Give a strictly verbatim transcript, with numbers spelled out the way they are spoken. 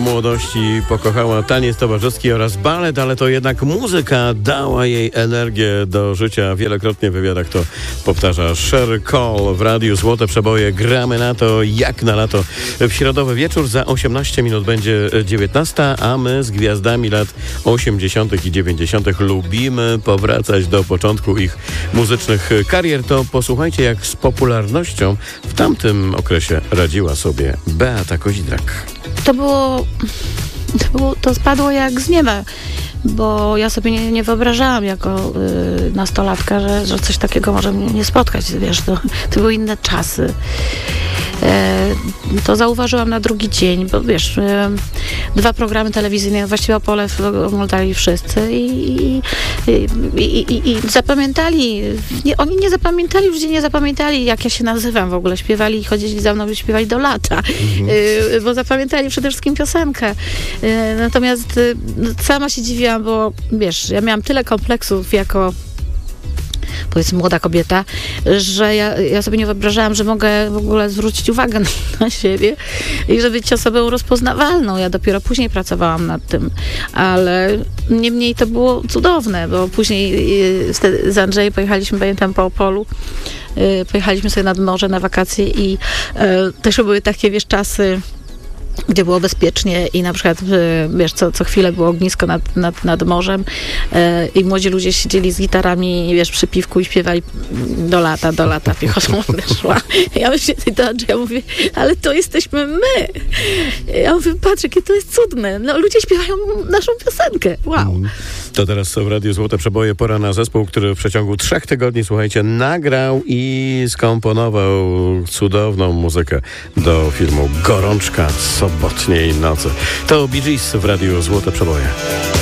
młodości pokochała taniec towarzyski oraz balet, ale to jednak muzyka dała jej energię do życia. Wielokrotnie w wywiadach to powtarza Sherry Cole w radiu Złote Przeboje. Gramy na to jak na lato. W środowy wieczór za osiemnaście minut będzie dziewiętnasta, a my z gwiazdami lat osiemdziesiątych i dziewięćdziesiątych lubimy powracać do początku ich muzycznych karier. To posłuchajcie, jak z popularnością w tamtym okresie radziła sobie Beata Kozidrak. To było, to było, to spadło jak z nieba, bo ja sobie nie, nie wyobrażałam jako y, nastolatka, że, że coś takiego może mnie nie spotkać, wiesz, to, to były inne czasy. E, to zauważyłam na drugi dzień, bo wiesz, e, dwa programy telewizyjne, właściwie Opole oglądali wszyscy i, i, i, i, i zapamiętali, nie, oni nie zapamiętali, ludzie nie zapamiętali, jak ja się nazywam w ogóle, śpiewali i chodzili za mną, śpiewali do lata, mhm. e, bo zapamiętali przede wszystkim piosenkę. E, natomiast e, sama się dziwiłam, bo wiesz, ja miałam tyle kompleksów jako powiedzmy młoda kobieta, że ja, ja sobie nie wyobrażałam, że mogę w ogóle zwrócić uwagę na, na siebie i że być osobą rozpoznawalną. Ja dopiero później pracowałam nad tym, ale niemniej to było cudowne, bo później wtedy z Andrzejem pojechaliśmy, pamiętam, po Opolu, pojechaliśmy sobie nad morze na wakacje i e, też były takie, wiesz, czasy, gdzie było bezpiecznie i na przykład, wiesz, co, co chwilę było ognisko nad, nad, nad morzem e, i młodzi ludzie siedzieli z gitarami, wiesz, przy piwku i śpiewali do lata, do lata, piechotą odeszła. Ja myślę, do Andrzeja mówię, ale to jesteśmy my. Ja mówię, patrz, jakie to jest cudne. No, ludzie śpiewają naszą piosenkę. Wow. To teraz w Radiu Złote Przeboje pora na zespół, który w przeciągu trzech tygodni, słuchajcie, nagrał i skomponował cudowną muzykę do filmu Gorączka sobotniej nocy. To Bee Gees w Radiu Złote Przeboje.